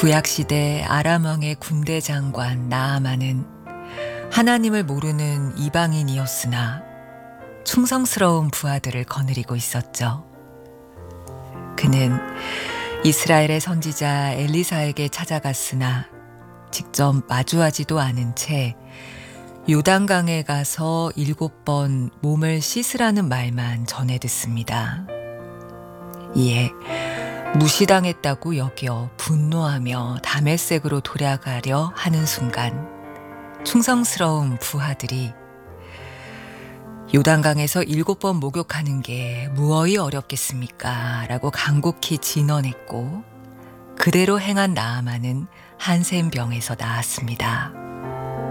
구약시대 아람 왕의 군대 장관 나아만은 하나님을 모르는 이방인이었으나 충성스러운 부하들을 거느리고 있었죠. 그는 이스라엘의 선지자 엘리사에게 찾아갔으나 직접 마주하지도 않은 채 요단강에 가서 7번 몸을 씻으라는 말만 전해 듣습니다. 이에 무시당했다고 여겨 분노하며 다메섹으로 돌아가려 하는 순간 충성스러운 부하들이 요단강에서 7번 목욕하는 게 무엇이 어렵겠습니까? 라고 간곡히 진언했고 그대로 행한 나아만은 한센병에서 나았습니다.